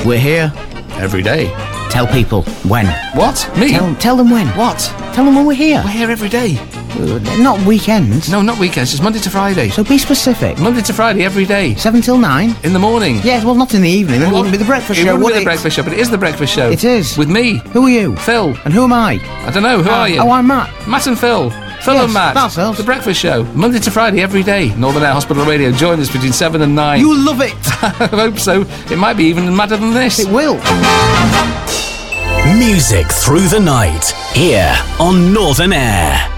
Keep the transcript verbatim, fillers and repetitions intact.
We're here. Every day. Tell people when. What? Me? Tell, tell them when. What? Tell them when we're here. We're here every day. Uh, not weekends. No, not weekends. It's Monday to Friday. So be specific. Monday to Friday, every day. Seven till nine? In the morning. Yes, well, not in the evening. Then it wouldn't be the breakfast it show, wouldn't would be it? the breakfast show, but it is the breakfast show. It is. With me. Who are you? Phil. And who am I? I don't know. Who uh, are you? Oh, I'm Matt. Matt and Phil. Phil Yes, and Matt. that's us. The breakfast show. Monday to Friday, every day. Northern Air Hospital Radio. Join us between seven and nine. You love it. I hope so. It might be even madder than this. It will. Music through the night. Here on Northern Air.